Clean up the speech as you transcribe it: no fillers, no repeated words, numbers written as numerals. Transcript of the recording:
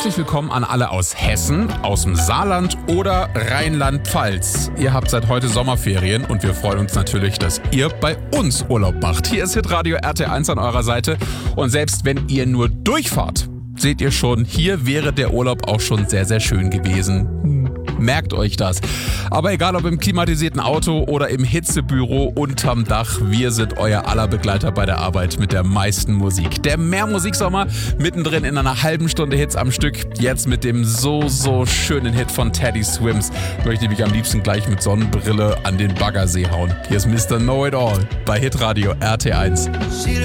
herzlich willkommen an alle aus Hessen, aus dem Saarland oder Rheinland-Pfalz. Ihr habt seit heute Sommerferien und wir freuen uns natürlich, dass ihr bei uns Urlaub macht. Hier ist Hitradio RT1 an eurer Seite und selbst wenn ihr nur durchfahrt, seht ihr schon, hier wäre der Urlaub auch schon sehr, sehr schön gewesen. Merkt euch das. Aber egal ob im klimatisierten Auto oder im Hitzebüro unterm Dach, wir sind euer aller Begleiter bei der Arbeit mit der meisten Musik. Der Mehrmusiksommer mittendrin in einer halben Stunde Hits am Stück. Jetzt mit dem so schönen Hit von Teddy Swims möchte ich mich am liebsten gleich mit Sonnenbrille an den Baggersee hauen. Hier ist Mr. Know It All bei Hitradio RT1.